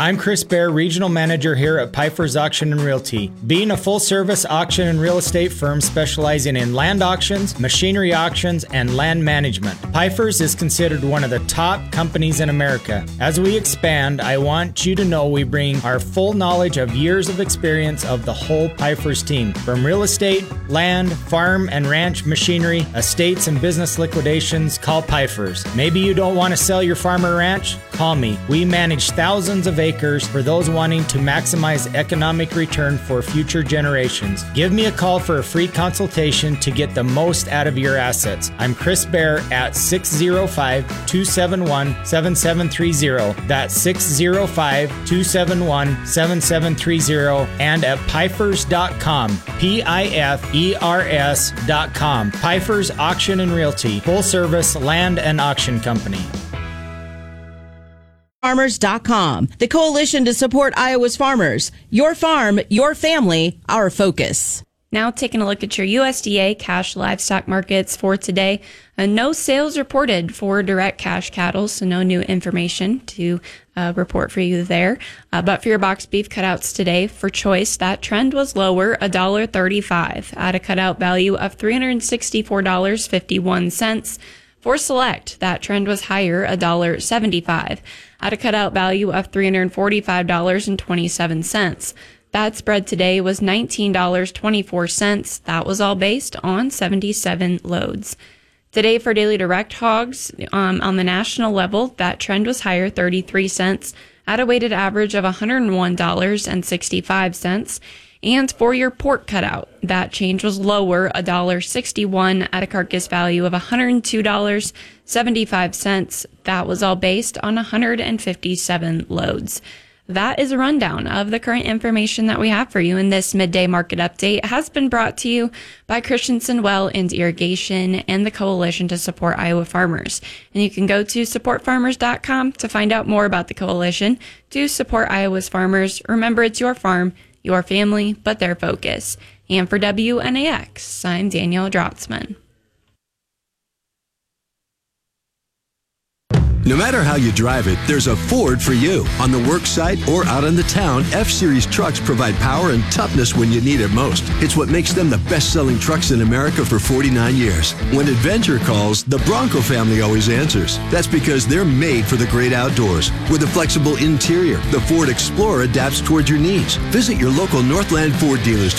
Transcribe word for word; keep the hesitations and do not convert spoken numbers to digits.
I'm Chris Bear, Regional Manager here at Pfeiffer's Auction and Realty. Being a full-service auction and real estate firm specializing in land auctions, machinery auctions, and land management, Pfeiffer's is considered one of the top companies in America. As we expand, I want you to know we bring our full knowledge of years of experience of the whole Pfeiffer's team. From real estate, land, farm and ranch machinery, estates and business liquidations, call Pfeiffer's. Maybe you don't want to sell your farm or ranch? Call me. We manage thousands of acres for those wanting to maximize economic return for future generations. Give me a call for a free consultation to get the most out of your assets. I'm Chris Bear at six oh five, two seven one, seven seven three oh. That's six oh five, two seven one, seven seven three oh and at Pfeifers dot com. P I F E R S dot com. Pfeiffer's Auction and Realty, full service land and auction company. Farmers dot com, the coalition to support Iowa's farmers. Your farm, your family, our focus. Now taking a look at your U S D A cash livestock markets for today. Uh, no sales reported for direct cash cattle, so no new information to uh, report for you there. Uh, but for your box beef cutouts today, for choice, that trend was lower, one dollar thirty-five at a cutout value of three hundred sixty-four dollars and fifty-one cents. For select, that trend was higher, one dollar seventy-five at a cutout value of three hundred forty-five dollars and twenty-seven cents. That spread today was nineteen dollars and twenty-four cents. That was all based on seventy-seven loads. Today for daily direct hogs, um, on the national level, that trend was higher, thirty-three cents at a weighted average of one hundred one dollars and sixty-five cents. And for your pork cutout, that change was lower, one dollar sixty-one at a carcass value of one hundred two dollars and seventy-five cents. That was all based on one hundred fifty-seven loads. That is a rundown of the current information that we have for you in this midday market update. It has been brought to you by Christensen Well and Irrigation and the Coalition to Support Iowa Farmers. And you can go to support farmers dot com to find out more about the coalition to support Iowa's farmers. Remember, it's your farm, your family, but their focus. And for W N A X, I'm Danielle Drotzman. No matter how you drive it, there's a Ford for you. On the work site or out in the town, F-Series trucks provide power and toughness when you need it most. It's what makes them the best-selling trucks in America for forty-nine years. When adventure calls, the Bronco family always answers. That's because they're made for the great outdoors. With a flexible interior, the Ford Explorer adapts toward your needs. Visit your local Northland Ford dealers